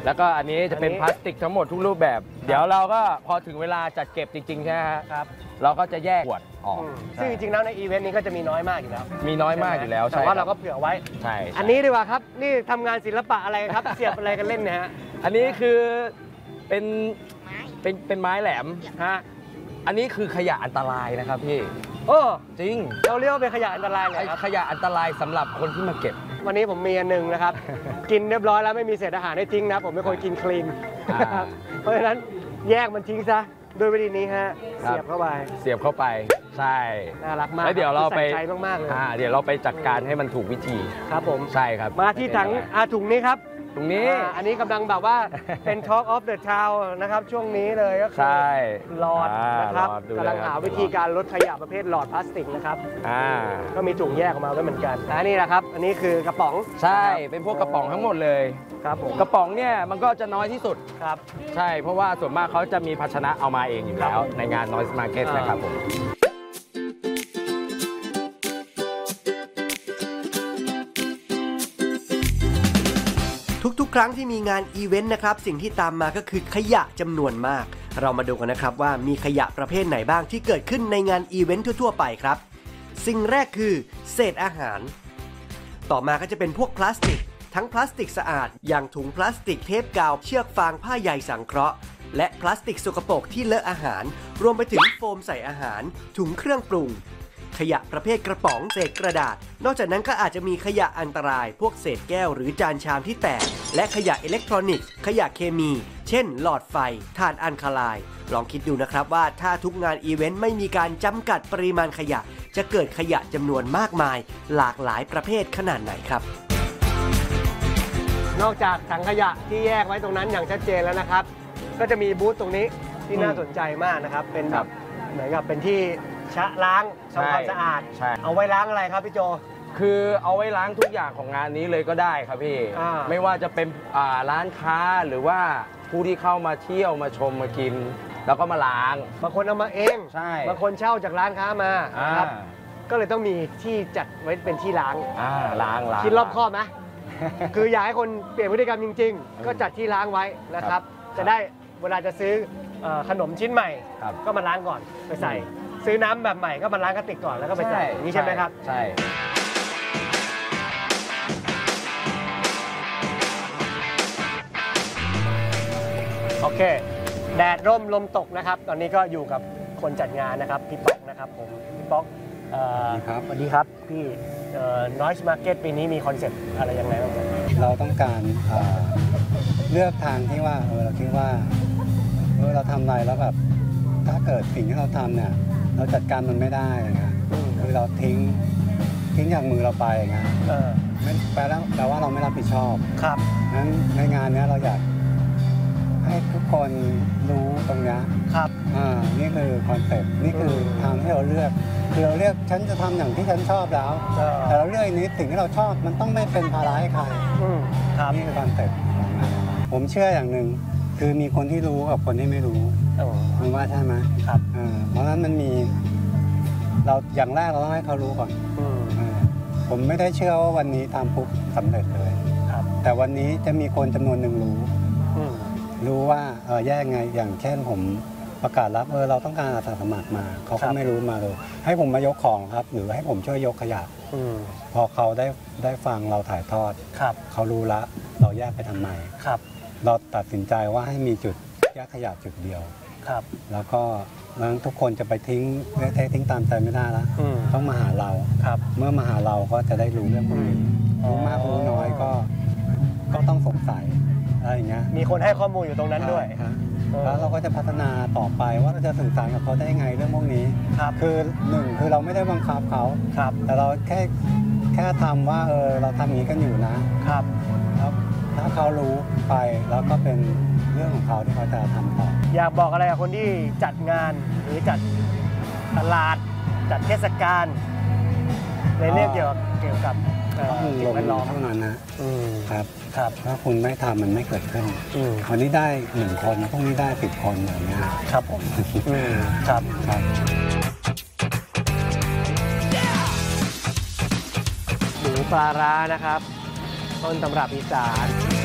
แล้วก็อันนี้จะเป็นพลาสติกทั้งหมดทุกรูปแบบเดี๋ยวเราก็พอถึงเวลาจัดเก็บจริงๆใช่ไหมครับเราก็จะแยกขวดออกซึ่งจริงๆแล้วในอีเวนต์นี้ก็จะมีน้อยมากอยู่แล้วมีน้อยมากอยู่แล้วแต่ว่าเราก็เผื่อไว้ใช่อันนี้ดีกว่าครับนี่ทำงานศิลปะอะไรครับเสียบอะไรกันเล่นเนี่ยฮะอันนี้คือเป็นไม้แหลมฮะอันนี้คือขยะอันตรายนะครับพี่จริงเราเรียกว่าเป็นขยะอันตรายเลยครับขยะอันตรายสำหรับคนที่มาเก็บวันนี้ผมมีอันหนึ่งนะครับ กินเรียบร้อยแล้วไม่มีเศษอาหารให้ทิ้งนะผมเป็นคนกินคลีนเพราะฉะนั้นแยกมันทิ้งซะด้วยวิธีนี้ฮะเสียบเข้าไปใช่น่ารักมากแล้วเดี๋ยวเราไปใช้มากๆเลยเดี๋ยวเราไปจัดการให้มันถูกวิธีครับผมใช่ครับมาที่ถุงนี้ครับตรงนี้อันนี้กำลังแบบว่าเป็น Talk of the Town นะครับช่วงนี้เลยก็คือหลอดนะครับกำลังหาวิธีการลดขยะประเภทหลอดพลาสติกนะครับก็มีถุงแยกออกมาด้วยเหมือนกันอันนี้แหละครับอันนี้คือกระป๋องใช่เป็นพวกกระป๋องทั้งหมดเลยครับผมกระป๋องเนี่ยมันก็จะน้อยที่สุดครับใช่เพราะว่าส่วนมากเขาจะมีภาชนะเอามาเองอยู่แล้วในงาน Noise Market นะครับผมทุกๆครั้งที่มีงานอีเวนต์นะครับสิ่งที่ตามมาก็คือขยะจำนวนมากเรามาดูกันนะครับว่ามีขยะประเภทไหนบ้างที่เกิดขึ้นในงานอีเวนต์ทั่วๆไปครับสิ่งแรกคือเศษอาหารต่อมาก็จะเป็นพวกพลาสติกทั้งพลาสติกสะอาดอย่างถุงพลาสติกเทปกาวเชือกฟางผ้าใยสังเคราะห์และพลาสติกสกปรกที่เลอะอาหารรวมไปถึงโฟมใส่อาหารถุงเครื่องปรุงขยะประเภทกระป๋องเศษกระดาษนอกจากนั้นก็อาจจะมีขยะอันตรายพวกเศษแก้วหรือจานชามที่แตกและขยะอิเล็กทรอนิกส์ขยะเคมีเช่นหลอดไฟถ่านอัลคาไลน์ลองคิดดูนะครับว่าถ้าทุกงานอีเวนต์ไม่มีการจำกัดปริมาณขยะจะเกิดขยะจำนวนมากมายหลากหลายประเภทขนาดไหนครับนอกจากถังขยะที่แยกไว้ตรงนั้นอย่างชัดเจนแล้วนะครับก็จะมีบูธตรงนี้ที่น่าสนใจมากนะครับเป็นแบบเหมือนกับเป็นที่ชะล้างทำความสะอาดเอาไว้ล้างอะไรครับพี่โจคือเอาไว้ล้างทุกอย่างของงานนี้เลยก็ได้ครับพี่ไม่ว่าจะเป็นร้านค้าหรือว่าผู้ที่เข้ามาเที่ยวมาชมมากินแล้วก็มาล้างบางคนเอามาเองบางคนเช่าจากร้านค้ามาครับก็เลยต้องมีที่จัดไว้เป็นที่ล้างคิดรอบคอบไหมคืออยากให้คนเปลี่ยนพฤติกรรมจริงๆก็จัดที่ล้างไว้นะครับจะได้เวลาจะซื้อขนมชิ้นใหม่ก็มาล้างก่อนไปใส่ซื้อน้ำแบบใหม่ก็มาล้างกระติกก่อนแล้วก็ไปใส่นี่ใช่ไหมครับใช่โอเคแดดร่มลมตกนะครับตอนนี้ก็อยู่กับคนจัดงานนะครับพี่ป๊อกนะครับผมพี่ป๊อกสวัสดีครับพี่Noise Market ปีนี้มีคอนเซ็ปต์อะไรยังไงบ้างเราต้องการเลือกทางที่ว่าเราคิดว่าเราทำอะไรแล้วแบบถ้าเกิดสิ่งที่เราทำเนี่ยเราจัดการมันไม่ได้นะคือเราทิ้งจากมือเราไปนะไม่แปลว่าเราไม่รับผิดชอบครับงั้นในงานนี้เราอยากให้ทุกคนรู้ตรงนี้ครับนี่คือคอนเซ็ปต์นี่คือทางที่เราเลือกคือเราเลือกฉันจะทำอย่างที่ฉันชอบแล้วแต่เราเลือกนี้สิ่งที่เราชอบมันต้องไม่เป็นภาระให้ใครนี่คือคอนเซ็ปต์ของงานผมเชื่ออย่างหนึ่งคือมีคนที่รู้กับคนที่ไม่รู้มันว่าใช่ไหมครับเพราะฉะนั้นมันมีเราอย่างแรกเราต้องให้เขารู้ก่อนผมไม่ได้เชื่อว่าวันนี้ทำปุ๊บสำเร็จเลยแต่วันนี้จะมีคนจำนวนหนึ่งรู้ว่าแยกไงอย่างเช่นผมประกาศรับเราต้องการอาสาสมัครมาเขาก็ไม่รู้มาเลยให้ผมมายกของครับหรือให้ผมช่วยยกขยะพอเขาได้ฟังเราถ่ายทอดเขารู้ละเราแยกไปทำไมเราตัดสินใจว่าให้มีจุดแยกขยะจุดเดียวแล้วก็ทุกคนจะไปทิ้งตามใจไม่ได้แล้วต้องมาหาเราเมื่อมาหาเราก็จะได้รู้เรื่องพวกนี้รู้มากรู้น้อยก็ต้องสงสัยอะไรอย่างเงี้ยมีคนให้ข้อมูลอยู่ตรงนั้นด้วยแล้วเราก็จะพัฒนาต่อไปว่าเราจะสื่อสารกับเขาได้ยังไงเรื่องพวกนี้คือหนึ่งคือเราไม่ได้บังคับเขาแต่เราแค่ทำว่าเราทำอย่างนี้กันอยู่นะครับแล้วถ้าเขารู้ไปแล้วก็เป็นเรื่องของเขาที่เขาจะทำต่ออยากบอกอะไรกับคนที่จัดงานหรือจัดตลาดจัดเทศกาลในเรื่องเกี่ยวกับสิ่งแวดล้อมเท่านั้นนะครับถ้าคุณไม่ทำมันไม่เกิดขึ้นวันนี้ได้1 คนพรุ่งนี้ได้10 คนอย่างเงี้ยครับผมครับหมูปลาร้านะครับต้นตำรับอีสาน